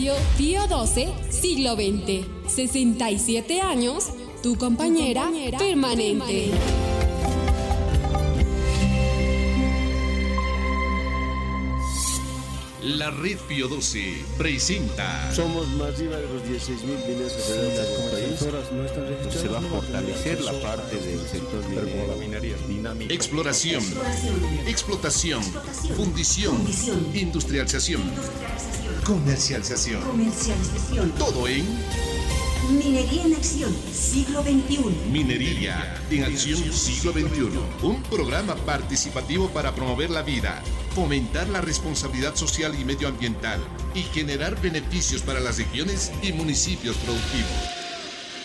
Radio Pío XII, siglo XX. 67 años, tu compañera permanente. La Red Pío XII presenta. Somos más de los 16.000 mineros que país. Se va a fortalecer la parte del sector minero. La minería es dinámica. Exploración, explotación, fundición, industrialización, comercialización. Todo en Minería en Acción, siglo XXI. Minería en Acción, siglo XXI. Un programa participativo para promover la vida, fomentar la responsabilidad social y medioambiental y generar beneficios para las regiones y municipios productivos.